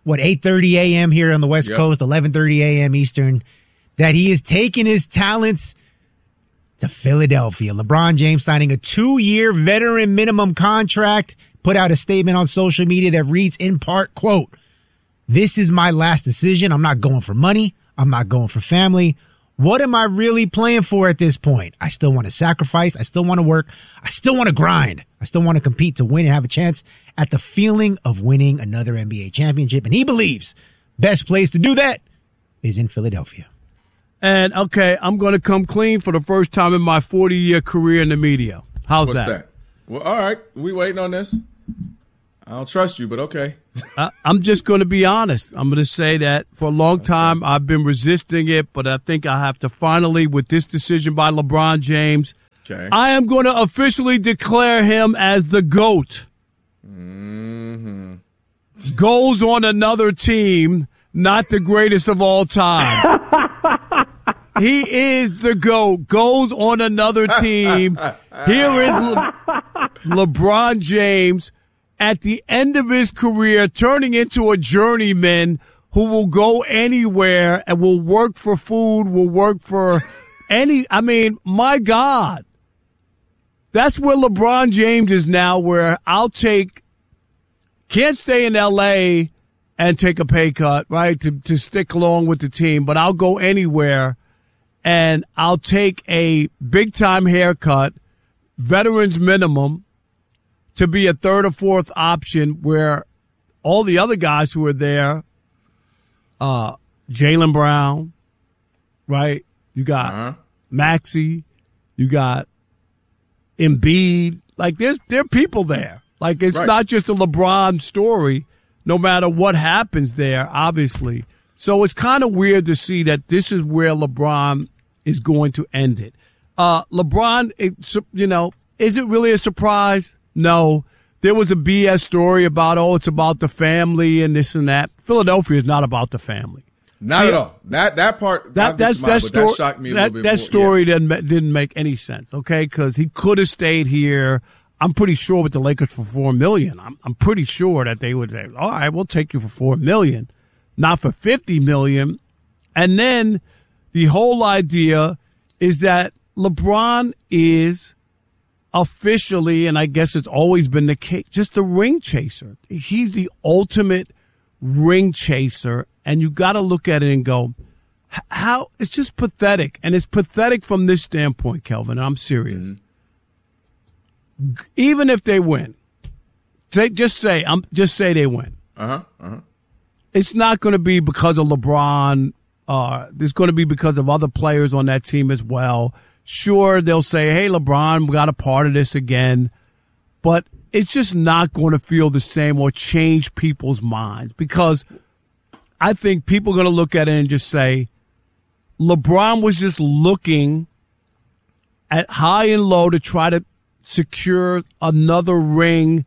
what, eight thirty a.m. here on the West Yep. Coast, eleven thirty a.m. Eastern, that he is taking his talents to Philadelphia. LeBron James signing a two-year veteran minimum contract, put out a statement on social media that reads in part, quote, "This is my last decision. I'm not going for money. I'm not going for family. What am I really playing for at this point? I still want to sacrifice. I still want to work. I still want to grind. I still want to compete to win and have a chance at the feeling of winning another N B A championship." And he believes best place to do that is in Philadelphia. And, okay, I'm going to come clean for the first time in my forty-year career in the media. How's What's that? that? Well, all right. We waiting on this. I don't trust you, but okay. I, I'm just going to be honest. I'm going to say that for a long time I've been resisting it, but I think I have to finally, with this decision by LeBron James, Okay. I am going to officially declare him as the GOAT. Mm-hmm. Goes on another team, not the greatest of all time. He is the GOAT. Goes on another team. Here is Le- LeBron James at the end of his career, turning into a journeyman who will go anywhere and will work for food, will work for any, I mean, my God. That's where LeBron James is now, where I'll take, can't stay in L A and take a pay cut, right, to, to stick along with the team, but I'll go anywhere and I'll take a big-time haircut, veterans minimum, to be a third or fourth option where all the other guys who are there, uh, Jaylen Brown, right? You got Uh-huh. Maxey, you got Embiid. Like, there's there are people there. Like, it's Right. not just a LeBron story, no matter what happens there, obviously. So it's kind of weird to see that this is where LeBron is going to end it. Uh, LeBron, it, you know, is it really a surprise? No. There was a B S story about, oh, it's about the family and this and that. Philadelphia is not about the family. Not Yeah. at all. That that part That that's that story. that shocked me a that little bit that more. story didn't ma- didn't make any sense. Okay, because he could have stayed here. I'm pretty sure with the Lakers for four million. I'm I'm pretty sure that they would say, all right, we'll take you for four million, not for fifty million. And then the whole idea is that LeBron is officially, and I guess it's always been the case, just a ring chaser. He's the ultimate ring chaser, and you got to look at it and go, h- how it's just pathetic. And it's pathetic from this standpoint, Kelvin. I'm serious. Mm-hmm. G- Even if they win, say, just say, I'm just say they win. Uh-huh. Uh-huh. It's not going to be because of LeBron. Uh, it's going to be because of other players on that team as well. Sure, they'll say, hey, LeBron, we got a part of this again. But it's just not going to feel the same or change people's minds, because I think people are going to look at it and just say, LeBron was just looking at high and low to try to secure another ring,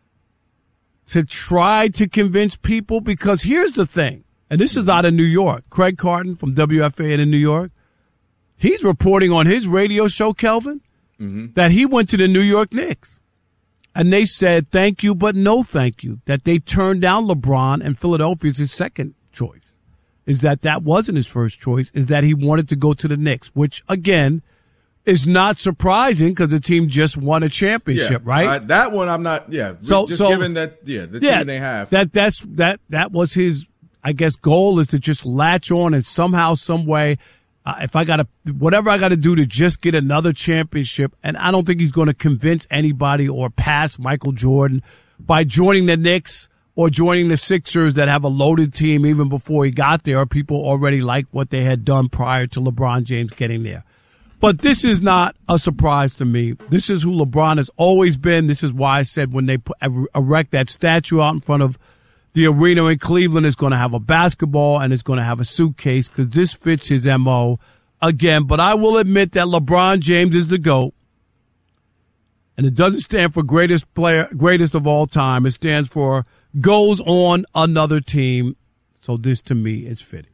to try to convince people. Because here's the thing, and this is out of New York. Craig Carton from W F A N in New York, he's reporting on his radio show, Kelvin, mm-hmm. that he went to the New York Knicks. And they said, thank you, but no thank you. That they turned down LeBron, and Philadelphia's his second choice. Is that that wasn't his first choice, is that he wanted to go to the Knicks, which, again, is not surprising because the team just won a championship, Yeah. right? Uh, that one, I'm not, yeah. So- just so- given that, yeah, the Yeah, team they have. That that's that that was his, I guess, goal, is to just latch on and somehow, some way, uh, if I got to, whatever I got to do to just get another championship. And I don't think he's going to convince anybody or pass Michael Jordan by joining the Knicks or joining the Sixers that have a loaded team even before he got there. People already liked what they had done prior to LeBron James getting there. But this is not a surprise to me. This is who LeBron has always been. This is why I said when they put, erect that statue out in front of the arena in Cleveland, is going to have a basketball and it's going to have a suitcase, because this fits his M O again. But I will admit that LeBron James is the GOAT. And it doesn't stand for greatest player, greatest of all time. It stands for goes on another team. So this, to me, is fitting.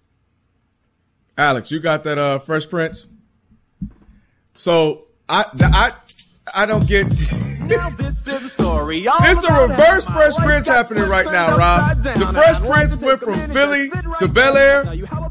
Alex, you got that uh, Fresh Prince? So I I I don't get This is a story. It's a reverse Fresh Prince happening right now, Rob. The Fresh Prince went from Philly to Bel Air.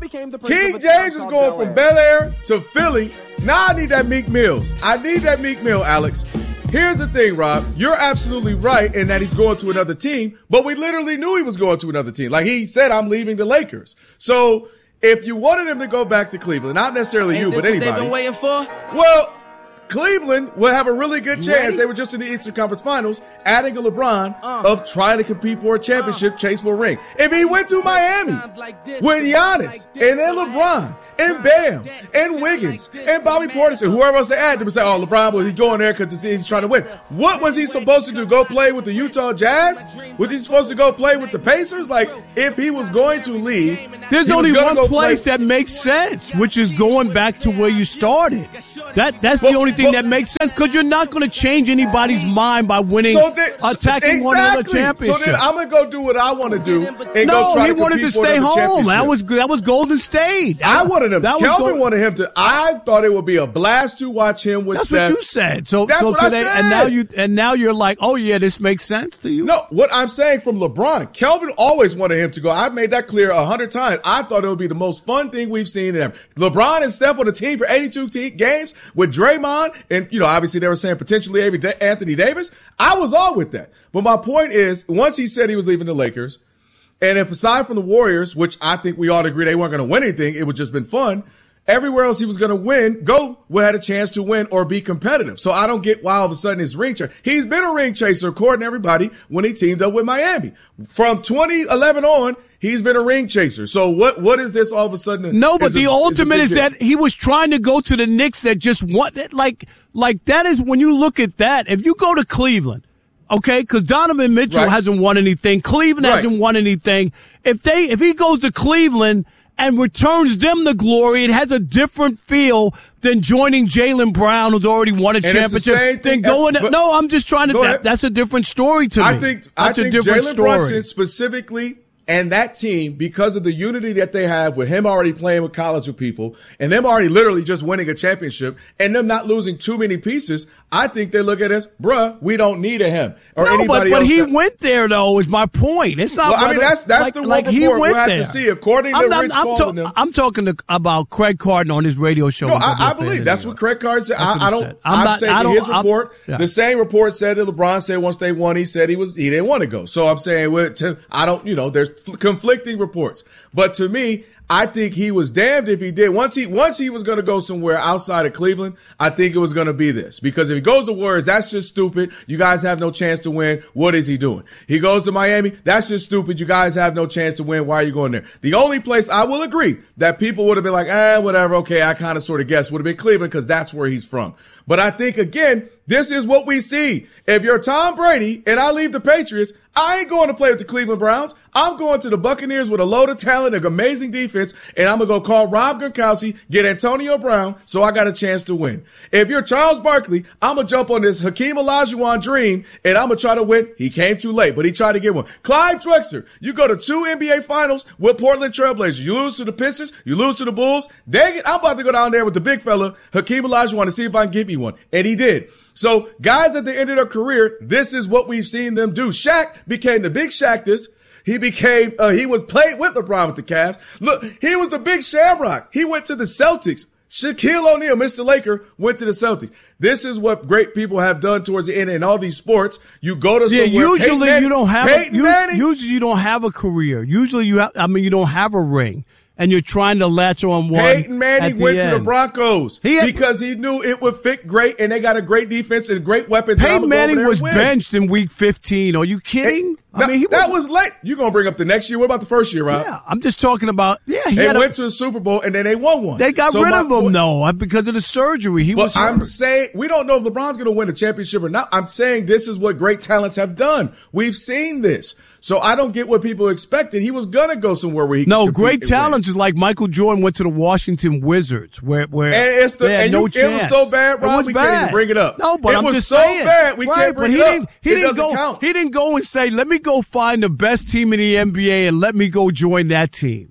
King James is going from Bel Air to Philly. Now I need that Meek Mills. I need that Meek Mill, Alex. Here's the thing, Rob. You're absolutely right in that he's going to another team, but we literally knew he was going to another team. Like he said, I'm leaving the Lakers. So if you wanted him to go back to Cleveland, not necessarily Ain't you, this but anybody. What they've been waiting for? Well, Cleveland will have a really good You chance. ready? They were just in the Eastern Conference Finals, adding a LeBron Uh. of trying to compete for a championship, chase for a ring. If he went to Miami with Giannis and then LeBron and Bam and Wiggins and Bobby Portis and whoever else they add, they would say, oh, LeBron, well, he's going there because he's trying to win. What was he supposed to do? Go play with the Utah Jazz? Was he supposed to go play with the Pacers? Like, if he was going to leave, There's he was only gonna one go place play- that makes sense, which is going back to where you started. That That's But- the only thing but- that makes sense because you're not going to change anybody's mind by winning, So then, attacking exactly. one another championship. So then I'm gonna go do what I want to do and no, go try he to wanted to compete for stay another home. That championship. was that was Golden State. I wanted him. That was Kelvin Gold- wanted him to. I thought it would be a blast to watch him with That's Steph. what you said. So, That's so what I today, said. and now you, and now you're like, oh yeah, this makes sense to you. No, what I'm saying from LeBron, Kelvin always wanted him to go. I've made that clear a hundred times. I thought it would be the most fun thing we've seen ever. LeBron and Steph on the team for eighty-two te- games with Draymond, and you know, obviously they were saying potentially Anthony Davis. I was all with that. But my point is, once he said he was leaving the Lakers, and if aside from the Warriors, which I think we all agree they weren't going to win anything, it would just been fun. Everywhere else he was going to win, go would had a chance to win or be competitive. So I don't get why all of a sudden his ring chaser. He's been a ring chaser, according to everybody, when he teamed up with Miami. From twenty eleven on, he's been a ring chaser. So what? What is this all of a sudden? No, but is the a- ultimate is, is, a big that he was trying to go to the Knicks that just want that. Like, like that is when you look at that. If you go to Cleveland, okay, because Donovan Mitchell Right. hasn't won anything, Cleveland Right. hasn't won anything. If they, if he goes to Cleveland and returns them the glory, it has a different feel than joining Jaylen Brown, who's already won a And it's the championship. same Then thing- going. but- no, I'm just trying to. Go That, ahead. that's a different story to me. I think I that's a think different Jalen story. Brunson specifically and that team, because of the unity that they have with him already playing with college with people and them already literally just winning a championship and them not losing too many pieces, I think they look at us, bruh, we don't need a him or no, anybody but, but else. he that- went there though. Is my point. It's not. Well, I mean, whether- that's- that's like, the one like he report went we'll have there. to see. According to I'm, I'm, Rich I'm, Paul to- and them- I'm talking to, about Craig Carton on his radio show. No, on I, I W F A N believe that's anyway. what Craig Carton said. That's what I, I he don't. said. I'm, I'm not- saying I don't- his I'm- report. yeah. The same report said that LeBron said once they won, he said he was he didn't want to go. So I'm saying, well, to, I don't. You know, there's conflicting reports. But to me, I think he was damned if he did. Once he once he was going to go somewhere outside of Cleveland, I think it was going to be this. Because if he goes to Warriors, that's just stupid. You guys have no chance to win. What is he doing? He goes to Miami, that's just stupid. You guys have no chance to win. Why are you going there? The only place I will agree that people would have been like, eh, whatever, okay, I kind of sort of guessed would have been Cleveland because that's where he's from. But I think, again, this is what we see. If you're Tom Brady and I leave the Patriots, I ain't going to play with the Cleveland Browns. I'm going to the Buccaneers with a load of talent, an amazing defense, and I'm going to go call Rob Gronkowski, get Antonio Brown, so I got a chance to win. If you're Charles Barkley, I'm going to jump on this Hakeem Olajuwon dream, and I'm going to try to win. He came too late, but he tried to get one. Clyde Drexler, you go to two N B A Finals with Portland Trailblazers. You lose to the Pistons, you lose to the Bulls. Dang it, I'm about to go down there with the big fella, Hakeem Olajuwon, to see if I can get me one. And he did. So guys at the end of their career, this is what we've seen them do. Shaq became the big Shaqtus. He became, uh, he was played with LeBron with the Cavs. Look, he was the big Shamrock. He went to the Celtics. Shaquille O'Neal, Mister Laker, went to the Celtics. This is what great people have done towards the end in all these sports. You go to Yeah, somewhere. usually Peyton Manning, you don't have. Peyton A, you- Manning, usually you don't have a career. Usually you have. I mean, you don't have a ring, and you're trying to latch on one. Peyton at Manning the went to the end. Broncos He had- because he knew it would fit great, and they got a great defense and great weapons. and Peyton I'ma go over Manning there and was win. benched in week fifteen. Are you kidding? Now, I mean, he that was late. You're going to bring up the next year. What about the first year, Rob? Yeah, I'm just talking about. Yeah, he They had a- went to the Super Bowl, and then they won one. They got So rid my of him point- though because of the surgery. He But was. I'm hurt. saying we don't know if LeBron's going to win a championship or not. I'm saying this is what great talents have done. We've seen this. So I don't get what people expected. He was going to go somewhere where he No, could great compete and win. talents is like Michael Jordan went to the Washington Wizards, where where And it's the they had and no you, it chance. was so bad, It Rob. was We bad. can't even bring it up. No, but it I'm was just so saying. bad. We right, can't but bring he it didn't, up. He it didn't doesn't go. count. He didn't go and say, "Let me go find the best team in the N B A and let me go join that team."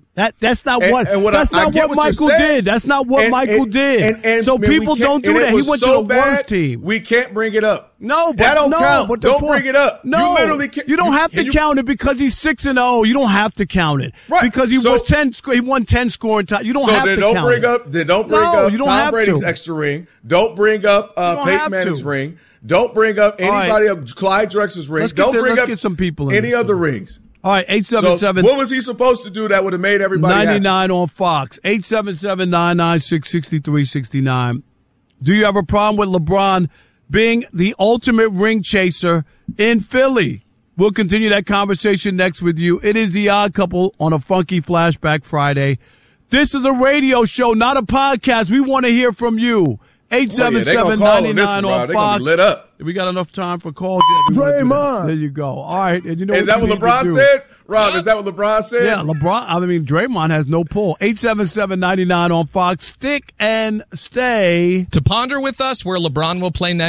That that's not And- what and what that's I- I not get what what you're Michael saying. did. That's not what And- Michael and- did. and- and, so man, we people can't- don't do and it that. He was went so to the bad, worst team. We can't bring it up. No, but that don't no, count. But the Don't point- bring it up. No, you literally can't, you don't have to you, count it because he's six and zero. You don't have to count it Right. because he So- was ten. sc- He won ten scoring time. You don't so have then to don't count bring it. up. Then don't bring No, up you don't Tom have Brady's to. extra ring. Don't bring up uh, don't Peyton have Manning's to. ring. Don't bring up All right. anybody else. Clyde Drexler's ring. Let's get don't the- bring let's up get some people in any this. other rings. All right, eight seven seven. So what was he supposed to do that would have made everybody happy? ninety-nine on Fox. eight seven seven, nine nine six, six three six nine. Do you have a problem with LeBron being the ultimate ring chaser in Philly? We'll continue that conversation next with you. It is The Odd Couple on a Funky Flashback Friday. This is a radio show, not a podcast. We want to hear from you. eight seven seven, nine nine on They gonna Fox. be lit up. We got enough time for calls. Yeah, we wanna do that. Draymond. There you go. All right. And you know Is that you what need to LeBron do. said? Rob, is that what LeBron said? Yeah, LeBron. I mean, Draymond has no pull. eight seven seven, nine nine on Fox. Stick and stay. To ponder with us where LeBron will play next.